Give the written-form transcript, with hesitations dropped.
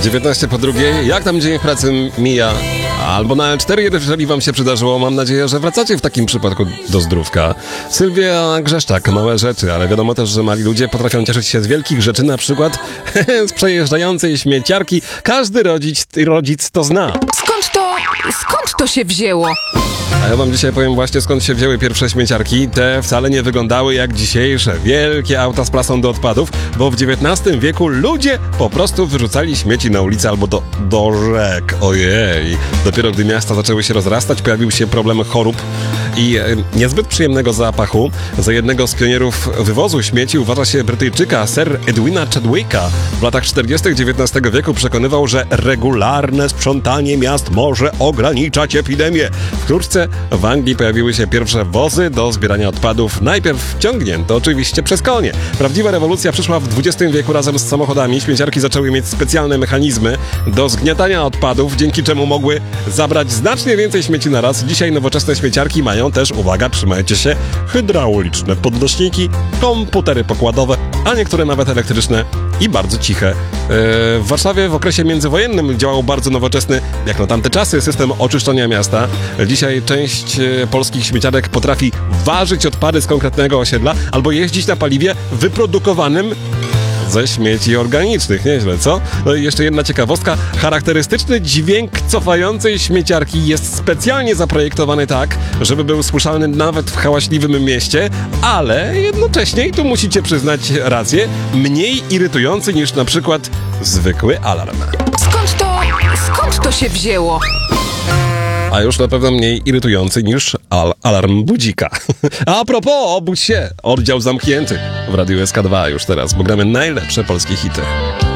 19 po drugiej. Jak tam dzień w pracy mija? Albo na L4, jeżeli wam się przydarzyło. Mam nadzieję, że wracacie w takim przypadku do zdrówka. Sylwia Grzeszczak, małe rzeczy, ale wiadomo też, że mali ludzie potrafią cieszyć się z wielkich rzeczy, na przykład z przejeżdżającej śmieciarki. Każdy rodzic to zna. Skąd to się wzięło? A ja wam dzisiaj powiem właśnie, skąd się wzięły pierwsze śmieciarki. Te wcale nie wyglądały jak dzisiejsze. Wielkie auta z plasą do odpadów, bo w XIX wieku ludzie po prostu wyrzucali śmieci na ulicę albo do rzek. Ojej. Dopiero gdy miasta zaczęły się rozrastać, pojawił się problem chorób i niezbyt przyjemnego zapachu. Za jednego z pionierów wywozu śmieci uważa się Brytyjczyka Sir Edwina Chadwicka. W latach 40. XIX wieku przekonywał, że regularne sprzątanie miast może ograniczać epidemię. Wkrótce w Anglii pojawiły się pierwsze wozy do zbierania odpadów. Najpierw ciągnięto oczywiście przez konie. Prawdziwa rewolucja przyszła w XX wieku razem z samochodami. Śmieciarki zaczęły mieć specjalne mechanizmy do zgniatania odpadów, dzięki czemu mogły zabrać znacznie więcej śmieci na raz. Dzisiaj nowoczesne śmieciarki mają też, uwaga, trzymajcie się, hydrauliczne podnośniki, komputery pokładowe, a niektóre nawet elektryczne i bardzo ciche. W Warszawie w okresie międzywojennym działał bardzo nowoczesny, jak na tamte czasy, system oczyszczania miasta. Dzisiaj część polskich śmieciarek potrafi ważyć odpady z konkretnego osiedla albo jeździć na paliwie wyprodukowanym ze śmieci organicznych. Nieźle, co? No i jeszcze jedna ciekawostka. Charakterystyczny dźwięk cofającej śmieciarki jest specjalnie zaprojektowany tak, żeby był słyszalny nawet w hałaśliwym mieście, ale jednocześnie, i tu musicie przyznać rację, mniej irytujący niż na przykład zwykły alarm. Skąd to się wzięło? A już na pewno mniej irytujący niż alarm budzika. A propos, obudź się! Oddział zamknięty w Radiu SK2 już teraz, bo gramy najlepsze polskie hity.